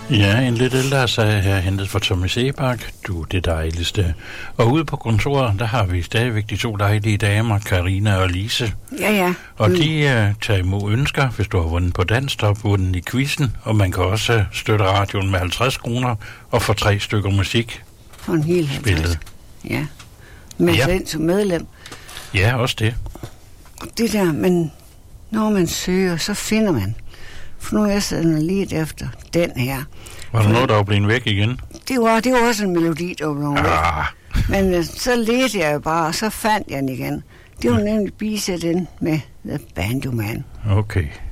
Ja, en lidt ældre sag her hentet fra Thomas Ebak. Du, det dejligste. Og ude på kontoret, der har vi stadigvæk de to dejlige damer, Karina og Lise. Ja. Og de tager imod ønsker, hvis du har vundet på dansk, der vundet i quizzen. Og man kan også støtte radioen med 50 kroner og få 3 stykker musik. For en hel 50. Spillet. Ja. Med den som medlem. Ja, også det. Det der, men når man søger, så finder man. For nu er jeg sådan lige efter den her. Var der noget, der var blevet væk igen? Det var også en melodi, der var blevet væk. Men så ledte jeg jo bare, og så fandt jeg den igen. Det var nemlig Bisæt den med The Banjo Man. Okay.